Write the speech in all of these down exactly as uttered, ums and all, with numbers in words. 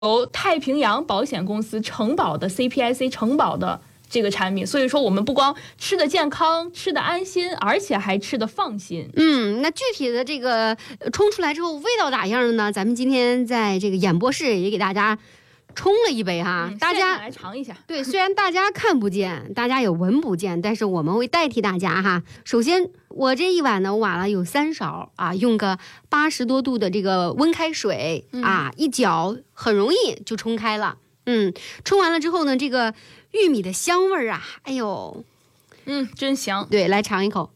由太平洋保险公司承保的 C P I C 承保的这个产品，所以说我们不光吃的健康、吃的安心，而且还吃的放心。 嗯，那具体的这个冲出来之后味道咋样呢？咱们今天在这个演播室也给大家冲了一杯哈， 嗯、 大家来尝一下。 对，虽然大家看不见，大家也闻不见，但是我们会代替大家哈。首先，我这一碗呢，我挖了有三勺啊，用个八十多度的这个温开水、嗯、啊，一搅很容易就冲开了。嗯，冲完了之后呢，这个玉米的香味儿啊，哎呦， 嗯，真香。 对，来尝一口。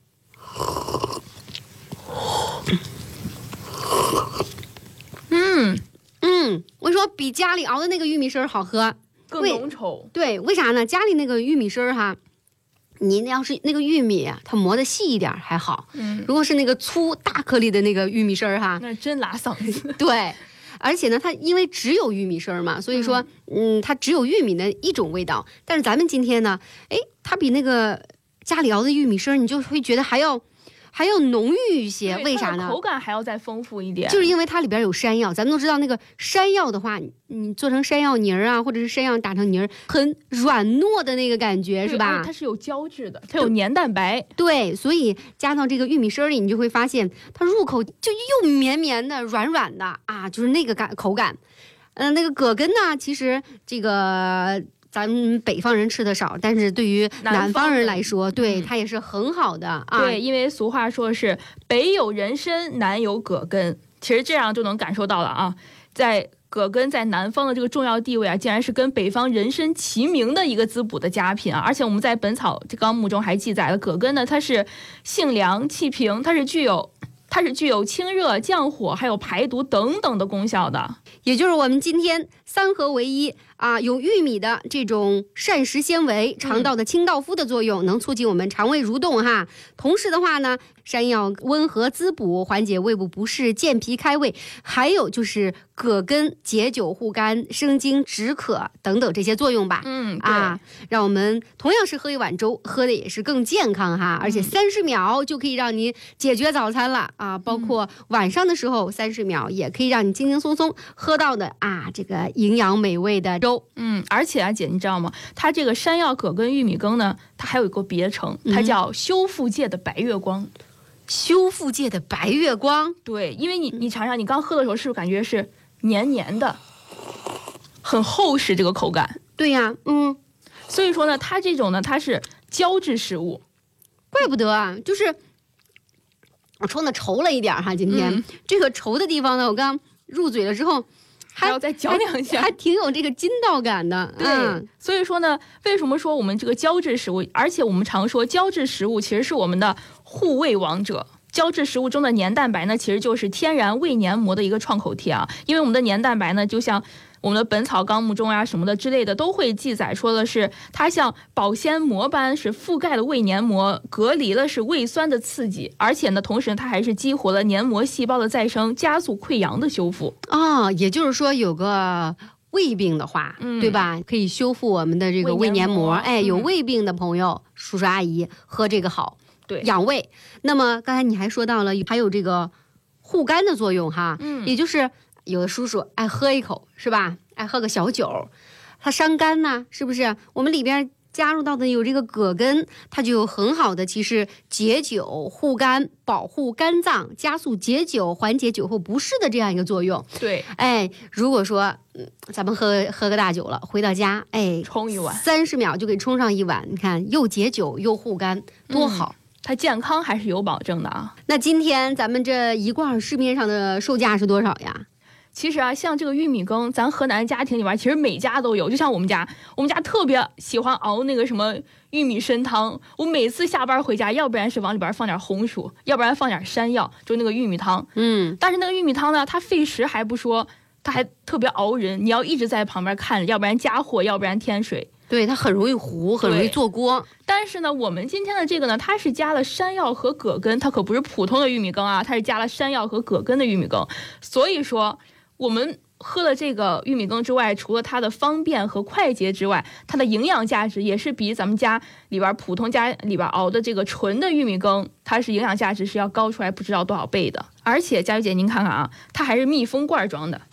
嗯。 嗯，我说比家里熬的那个玉米丝好喝， 更浓稠。 对，为啥呢？家里那个玉米丝哈，你要是那个玉米它磨得细一点还好，嗯，如果是那个粗大颗粒的那个玉米丝哈， 那真拉嗓子。 对，而且呢，它因为只有玉米丝嘛，所以说，嗯，它只有玉米的一种味道。但是咱们今天呢，哎，它比那个家里熬的玉米丝，你就会觉得还要。还要浓郁一些，为啥呢？ 口感还要再丰富一点， 就是因为它里边有山药。咱们都知道，那个山药的话，你做成山药泥儿啊，或者是山药打成泥儿，很软糯的那个感觉，是吧？ 它是有胶质的，它有黏蛋白。 对，所以加到这个玉米丝里，你就会发现它入口就又绵绵的、软软的啊，就是那个感口感。嗯、呃，那个葛根呢，其实这个。咱们北方人吃的少，但是对于南方人来说，对、嗯、它也是很好的啊。 对，因为俗话说是北有人参，南有葛根，其实这样就能感受到了啊，在葛根在南方的这个重要地位啊，竟然是跟北方人参齐名的一个滋补的佳品啊。而且我们在《本草纲目》中还记载了，葛根呢，它是性凉气平，它是具有。它是具有清热降火还有排毒等等的功效的， 也就是我们今天三合为一啊，有玉米的这种膳食纤维、肠道的清道夫的作用，嗯、能促进我们肠胃蠕动哈。同时的话呢，山药温和滋补，缓解胃部不适、健脾开胃，还有就是葛根解酒护肝、生津止渴等等这些作用吧。 嗯啊，让我们同样是喝一碗粥，喝的也是更健康哈，而且三十秒就可以让你解决早餐了啊，包括晚上的时候三十秒也可以让你轻轻松松喝到的啊，这个营养美味的粥。 嗯，而且啊，姐你知道吗？它这个山药、葛根、玉米羹呢，它还有一个别称，它叫修复界的白月光。嗯、 修复界的白月光， 对，因为你你尝尝，你刚喝的时候是不是感觉是黏黏的，很厚实这个口感？ 对呀、啊，嗯， 所以说呢，它这种呢，它是胶质食物， 怪不得啊，就是我冲的稠了一点哈，今天、嗯、这个稠的地方呢，我刚入嘴了之后。 还要再嚼两下， 还挺有这个筋道感的。 对、 嗯， 所以说呢，为什么说我们这个胶质食物，而且我们常说胶质食物其实是我们的护胃王者。胶质食物中的黏蛋白呢，其实就是天然胃黏膜的一个创口贴啊。因为我们的黏蛋白呢，就像我们的《本草纲目》中呀、啊、什么的之类的，都会记载说的是它像保鲜膜般是覆盖了胃黏膜，隔离了是胃酸的刺激，而且呢，同时它还是激活了黏膜细胞的再生，加速溃疡的修复。 哦，也就是说有个胃病的话，嗯、对吧？可以修复我们的这个胃黏膜。哎，有胃病的朋友，嗯、叔叔阿姨喝这个好。 对， 养胃。那么刚才你还说到了，还有这个护肝的作用哈，嗯，也就是有的叔叔爱喝一口是吧？爱喝个小酒，它伤肝呐，是不是？我们里边加入到的有这个葛根，它就有很好的其实解酒、护肝、保护肝脏、加速解酒、缓解酒后不适的这样一个作用。 对， 哎，如果说嗯，咱们喝喝个大酒了，回到家，哎， 冲一碗， 三十秒就给冲上一碗，你看又解酒又护肝，多好。嗯， 它健康还是有保证的啊。 那今天咱们这一罐市面上的售价是多少呀？ 其实啊，像这个玉米羹，咱河南家庭里边其实每家都有。就像我们家，我们家特别喜欢熬那个什么玉米参汤。我每次下班回家，要不然是往里边放点红薯，要不然放点山药，就那个玉米汤。嗯，但是那个玉米汤呢，它费时还不说，它还特别熬人，你要一直在旁边看，要不然加火，要不然添水。 对，它很容易糊，很容易做锅。 但是呢，我们今天的这个呢，它是加了山药和葛根，它可不是普通的玉米羹啊，它是加了山药和葛根的玉米羹。所以说，我们喝了这个玉米羹之外，除了它的方便和快捷之外，它的营养价值也是比咱们家里边普通家里边熬的这个纯的玉米羹，它是营养价值是要高出来不知道多少倍的。而且佳玉姐您看看啊，它还是密封罐装的。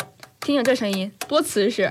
听听这声音多瓷实。